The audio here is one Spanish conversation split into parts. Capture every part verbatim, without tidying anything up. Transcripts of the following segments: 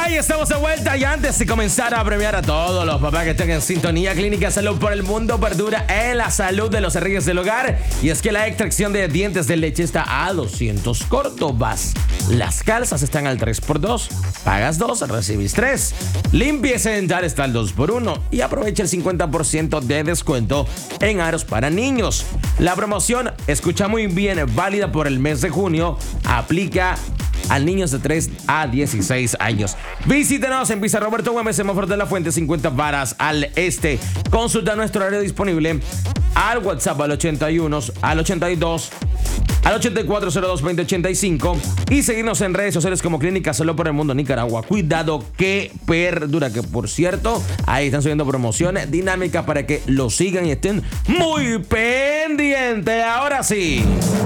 Ay, estamos de vuelta y antes de comenzar a premiar a todos los papás que estén en sintonía, Clínica Salud por el Mundo perdura en la salud de los reyes del hogar. Y es que la extracción de dientes de leche está a doscientos córdobas. Las calzas están al tres por dos. Pagas dos, recibís tres. Limpieza dental está al dos por uno. Y aprovecha el cincuenta por ciento de descuento en aros para niños. La promoción, escucha muy bien, válida por el mes de junio. Aplica a niños de tres a dieciséis años. Visítenos en Visa Roberto Güemes, semáforo de la Fuente, cincuenta varas al este. Consulta nuestro horario disponible al WhatsApp al ochenta y uno, al ochenta y dos, al ochenta y cuatro cero dos veinte ochenta y cinco y seguirnos en redes sociales como Clínica Salud por el Mundo Nicaragua. Cuidado que perdura, que por cierto, ahí están subiendo promociones dinámicas para que lo sigan y estén muy pendientes. Ahora sí,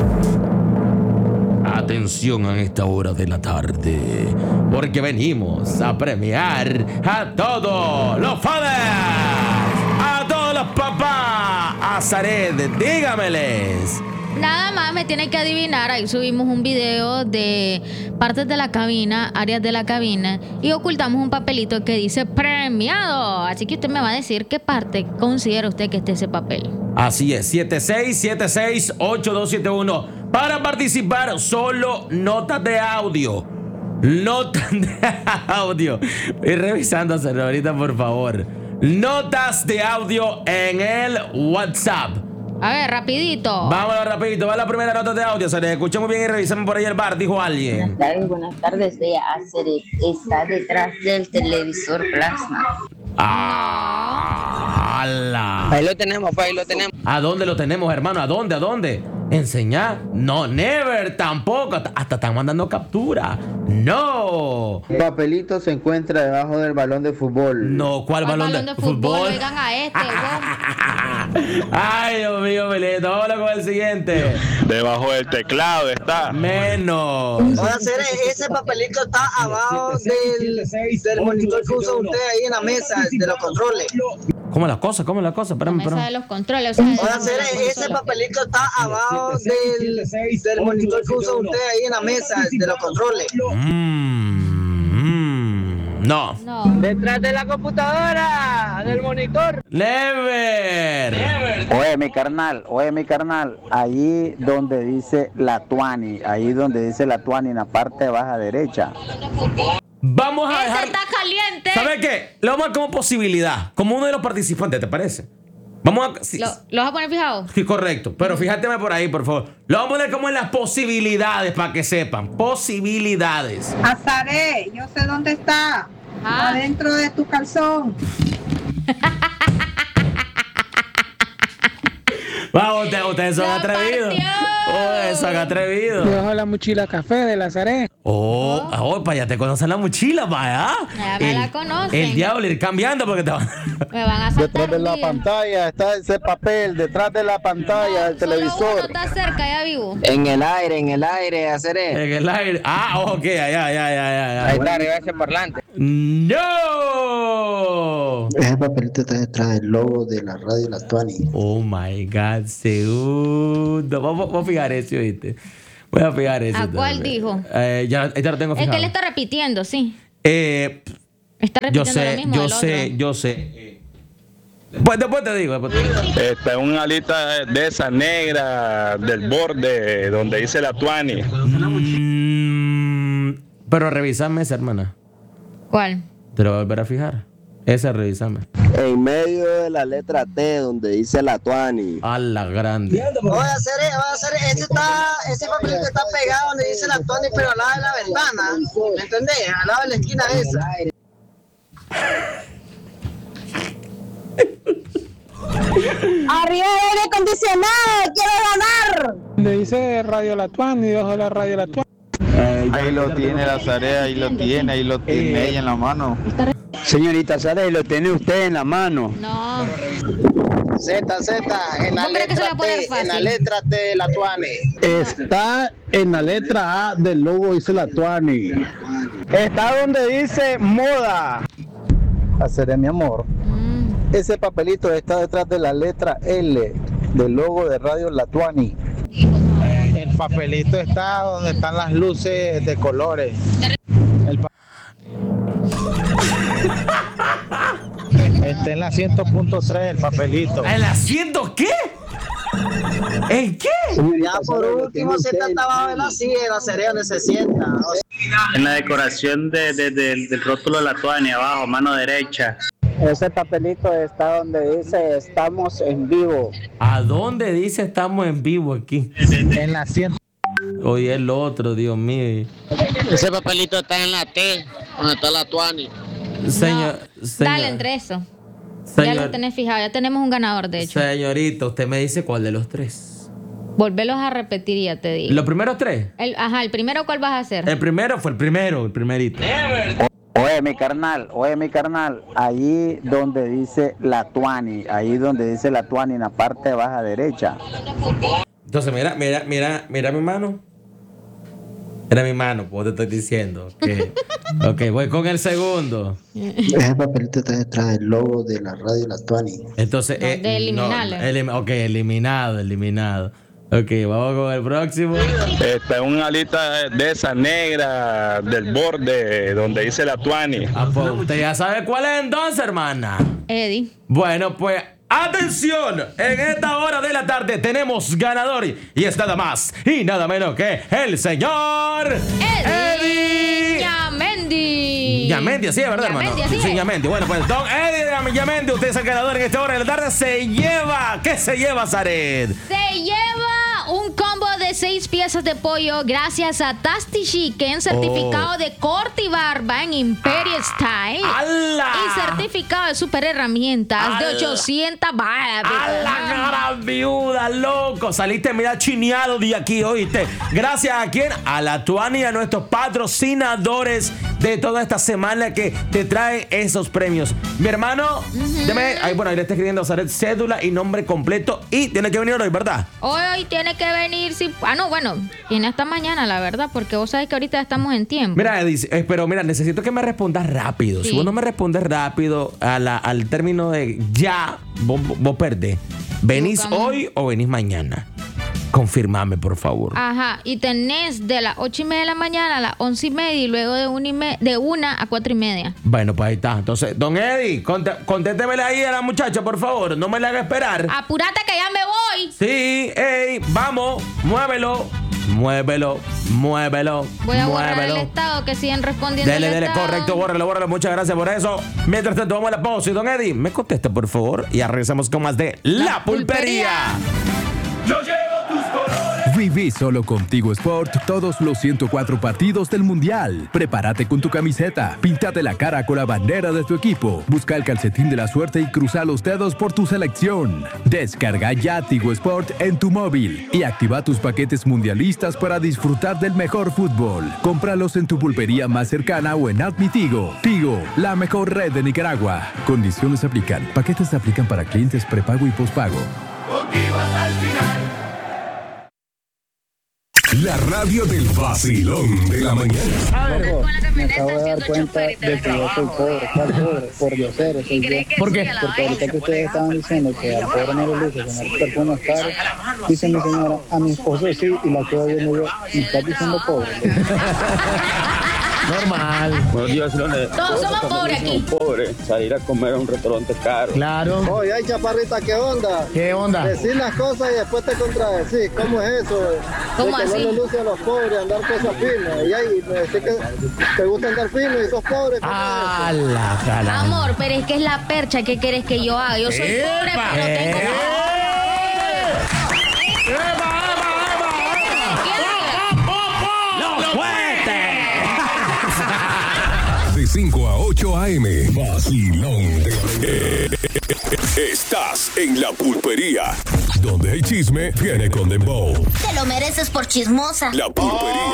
atención a esta hora de la tarde, porque venimos a premiar a todos los fathers, a todos los papás. A Zaret, dígameles. Nada más me tiene que adivinar. Ahí subimos un video de partes de la cabina, áreas de la cabina, y ocultamos un papelito que dice premiado. Así que usted me va a decir qué parte considera usted que esté ese papel. Así es, siete seis siete seis ocho dos siete uno. Para participar, solo notas de audio. Notas de audio. Voy revisando ahorita, por favor. Notas de audio en el WhatsApp. A ver, rapidito. Vámonos rapidito, va la primera nota de audio. Se le escucha muy bien y revisamos por ahí el bar, dijo alguien. Buenas tardes, buenas tardes. De Zaret está detrás del televisor plasma. Ah, ala. Ahí lo tenemos, pues ahí lo tenemos. ¿A dónde lo tenemos, hermano? ¿A dónde? ¿A dónde? ¿Enseñar? No, never, tampoco. Hasta, hasta están mandando captura. No. El papelito se encuentra debajo del balón de fútbol. No, ¿cuál, ¿Cuál balón, balón de, de fútbol? fútbol? Oigan a este, Ay, Dios mío, Belito. Vámonos con el siguiente. Debajo del teclado está. Menos. Ahora, Cere, ese papelito está abajo del, del monitor que usa usted ahí en la mesa, de los controles. ¿Cómo las cosas? ¿Cómo las cosas? Espérame, La mesa de espérame. los controles. O sea, Ahora, Cere, ese papelito está abajo del, del monitor que usa usted ahí en la mesa, de los controles. Mm, mm, no. No. Detrás de la computadora, del monitor. Never. Oye, mi carnal, oye, mi carnal. Ahí donde dice la Tuani, ahí donde dice la Tuani en la parte baja derecha. Vamos a ¡Ese dejar. está caliente! ¿Sabes qué? Lo vamos a dar como posibilidad, como uno de los participantes, ¿te parece? Vamos a. Sí, ¿Lo, ¿lo vas a poner fijado? sí, correcto. Pero fíjateme por ahí, por favor. Lo vamos a poner como en las posibilidades para que sepan. Posibilidades. Zaret, yo sé dónde está. Ah. Adentro de tu calzón. Vamos, ustedes, ustedes son ¡La atrevidos. partió! Oh, son atrevidos. Debajo de la mochila café de la Zaret. Oh, oh, para allá te conocen la mochila, para allá. Ya me la conocen. El diablo ir cambiando porque te van. Me van a saltar Detrás de un la día. pantalla está ese papel, detrás de la pantalla del Solo uno televisor. está cerca, ya vivo. En el aire, en el aire, Zaret. En el aire. Ah, ok, ya, ya, ya, ya, Ahí ya. está, arriba ese parlante. ¡No! Ese papelito está detrás del logo de la radio La Tuani. Oh my God, segundo. Vamos, vamos a fijar eso, ¿viste? Voy a fijar eso. ¿A cuál también. dijo? Eh, ya, ahorita lo tengo Es fijado. que él está repitiendo, sí. Eh, Está yo repitiendo lo sé, mismo yo del sé, otro. yo sé. Eh, Después, después te digo, después te digo. Está en una alita de esa negra del borde donde dice la Tuani. Mm, pero revísame esa, hermana. ¿Cuál? Te lo voy a volver a fijar. Esa, revísame. En medio de la letra T donde dice la Tuani. A la grande. Voy a hacer, voy a hacer, ese está, ese papelito está pegado donde dice la Tony, pero al lado de la ventana, ¿me entendés? Al lado de la esquina esa. ¡Arriba el aire acondicionado! ¡Quiero ganar! Le dice Radio La Tuani, debajo de la Radio La Tuani. Ahí lo tiene la Zaret, ahí lo tiene, ahí lo tiene ella en la mano. Señorita Zaret, lo tiene usted en la mano. No. Z, Z, en la ¿Cómo crees que se letra la puede T, dar fácil? en la letra T de la Tuani. Está en la letra A del logo dice la Tuani. Está donde dice moda. Zaret, mi amor. Mm. Ese papelito está detrás de la letra L del logo de Radio La Tuani. El papelito está donde están las luces de colores. El pa- Está en la cien punto tres el papelito. ¿En la cien qué? ¿En qué? Ya por último se está abajo de la silla, la serie donde se sienta. O sea, En la decoración de, de, de, del rótulo de la Tuani, abajo, mano derecha. Ese papelito está donde dice estamos en vivo. ¿A dónde dice estamos en vivo aquí? En la cien. Oye, el otro, Dios mío. Ese papelito está en la T, donde está la Tuani. Señor, señor, Dale entre eso. señor- Ya lo tenés fijado, ya tenemos un ganador, de hecho. Señorita, usted me dice cuál de los tres. Volvelos a repetir y ya te digo. ¿Los primeros tres? El, ajá, el primero, ¿cuál vas a hacer? El primero fue el primero, el primerito. Oye, mi carnal, oye, mi carnal, ahí donde dice la Tuani, ahí donde dice la Tuani en la parte baja derecha. Entonces, mira, mira, mira, mira mi mano. Mira mi mano, como te estoy diciendo. Okay. Ok, voy con el segundo. Ese papelito está detrás del logo de la radio La Tuani. Entonces, No, de eliminarlo. elim- ok, eliminado, eliminado. Ok, vamos con el próximo. Está en una lista de esa negra del borde donde dice la Tuani. Ah, pues, usted ya sabe cuál es entonces, hermana. Eddie. Bueno, pues atención, en esta hora de la tarde tenemos ganador y es nada más y nada menos que el señor Eddie Eddie Yamendi. Yamendi, así es, ¿verdad, hermano? Yamendi, así Sí, es. Yamendi. Bueno, pues don Eddie Yamendi, usted es el ganador en esta hora de la tarde. Se lleva, ¿qué se lleva, Zaret? Se lleva un combo de seis piezas de pollo gracias a Tasty Chicken, certificado Oh. de corte y barba en Imperial Style. ¡Hala! Y certificado de super herramientas de ¡Hala! ochocientas barras. ¡A la cara viuda, loco! Saliste, mira, chineado de aquí, ¿oíste? Gracias a quién? A la Tuani y a nuestros patrocinadores de toda esta semana que te traen esos premios. Mi hermano, deme, ahí, bueno, ahí le está escribiendo a Zaret cédula y nombre completo y tiene que venir hoy, ¿verdad? Hoy tiene que venir, si... Ah, no, bueno, tiene hasta mañana, la verdad, porque vos sabés que ahorita ya estamos en tiempo. Mira, Edis, eh, pero mira, necesito que me respondas rápido. Sí. Si vos no me respondes rápido a la- al término de ya, vos, vos perdés. ¿Venís Buscamos. hoy o venís mañana? Confirmame, por favor. Ajá, y tenés de las ocho y media de la mañana a las once y media y luego de una, y me- de una a cuatro y media. Bueno, pues ahí está. Entonces, don Eddie, conté- conténtemele ahí a la muchacha, por favor. No me la haga esperar. Apúrate que ya me voy. Sí, ey, vamos, muévelo, muévelo, muévelo, Voy a borrar muévelo. el estado que siguen respondiendo. Dele, el dele, estado. correcto, bórralo, bórralo. Muchas gracias por eso. Mientras tanto, vamos a la pausa. Y don Eddie, me contesta, por favor. Y ya regresamos con más de La, La Pulpería. Pulpería. Viví solo contigo Sport todos los ciento cuatro partidos del Mundial. Prepárate con tu camiseta, píntate la cara con la bandera de tu equipo, busca el calcetín de la suerte y cruza los dedos por tu selección. Descarga ya Tigo Sport en tu móvil y activa tus paquetes mundialistas para disfrutar del mejor fútbol. Cómpralos en tu pulpería más cercana o en Admi Tigo. Tigo, la mejor red de Nicaragua. Condiciones aplican. Paquetes se aplican para clientes prepago y pospago. La radio del vacilón de la mañana. Loco, me acabo de dar cuenta de que yo soy pobre. ¿Cuál pobre? Por diosero soy yo. ¿Por qué? Porque ahorita que ustedes estaban diciendo que al pobre no le luce tener perfumes caros, dice mi señora, a mi esposo sí, y la quedo viendo yo, me estás diciendo pobre. Normal. Buenos días, Todos somos pobres aquí. Pobre, salir a comer a un restaurante caro. Claro. Oye, ay, chaparrita, ¿qué onda? ¿Qué onda? Decir las cosas y después te contradecir. ¿Cómo es eso? ¿Cómo de que así? no le luce a los pobres andar cosas finas. Y ahí me decís que te gusta andar fino y sos pobre. ¿cómo A es eso? la cara. Amor, pero es que es la percha. ¿Qué querés que yo haga? Yo soy pobre, ¡Epa! pero tengo... ¡Eh! ¡Los fuertes! De cinco a ocho a eme. Vacilón de Estás en La Pulpería, donde el chisme viene con dembow. Te lo mereces por chismosa. La Pulpería.